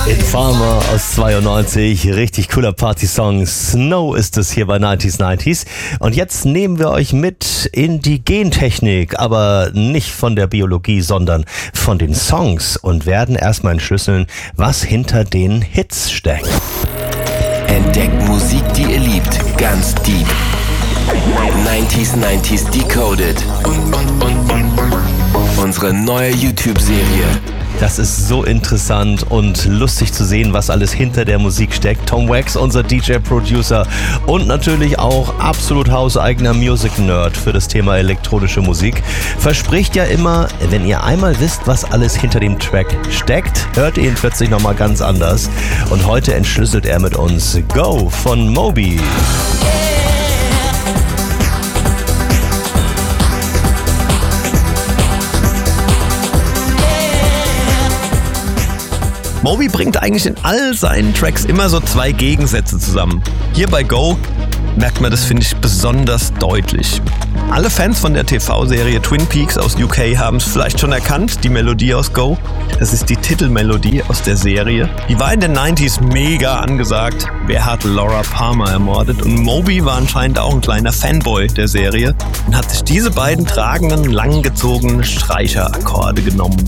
Farmer aus 92, richtig cooler Party-Song. Snow ist es hier bei 90s. Und jetzt nehmen wir euch mit in die Gentechnik, aber nicht von der Biologie, sondern von den Songs und werden erstmal entschlüsseln, was hinter den Hits steckt. Entdeckt Musik, die ihr liebt, ganz deep. 90s Decoded. Unsere neue YouTube-Serie. Das ist so interessant und lustig zu sehen, was alles hinter der Musik steckt. Tom Wax, unser DJ-Producer und natürlich auch absolut hauseigener Music-Nerd für das Thema elektronische Musik, verspricht ja immer, wenn ihr einmal wisst, was alles hinter dem Track steckt, hört ihr ihn plötzlich nochmal ganz anders. Und heute entschlüsselt er mit uns Go von Moby. Moby bringt eigentlich in all seinen Tracks immer so zwei Gegensätze zusammen. Hier bei Go merkt man das, finde ich, besonders deutlich. Alle Fans von der TV-Serie Twin Peaks aus UK haben es vielleicht schon erkannt, die Melodie aus Go. Das ist die Titelmelodie aus der Serie. Die war in den 90s mega angesagt. Wer hat Laura Palmer ermordet? Und Moby war anscheinend auch ein kleiner Fanboy der Serie und hat sich diese beiden tragenden, langgezogenen Streicherakkorde genommen.